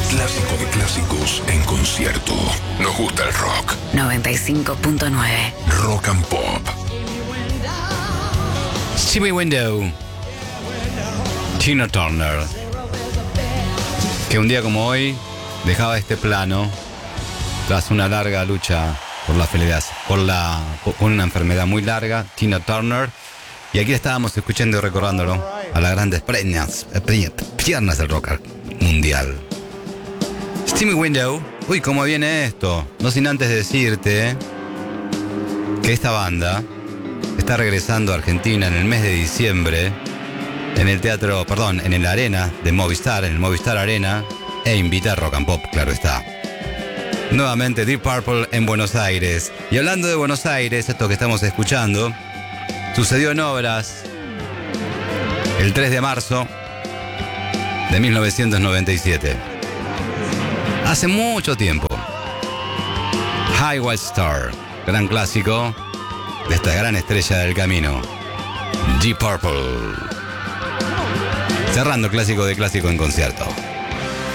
clásico de clásicos en concierto. Nos gusta el rock. 95.9 Rock and Pop. Jimmy Window, Tina Turner, que un día como hoy dejaba este plano tras una larga lucha por la felicidad, con una enfermedad muy larga. Tina Turner. Y aquí estábamos escuchando y recordándolo a las grandes piernas del rock mundial. Jimmy Window. Uy, cómo viene esto. No sin antes decirte que esta banda está regresando a Argentina en el mes de diciembre en el Arena de Movistar, en el Movistar Arena, e invita a Rock and Pop, claro está. Nuevamente Deep Purple en Buenos Aires. Y hablando de Buenos Aires, esto que estamos escuchando sucedió en Obras el 3 de marzo de 1997. Hace mucho tiempo. Highway Star, gran clásico de esta gran estrella del camino, Deep Purple. Cerrando clásico de clásico en concierto.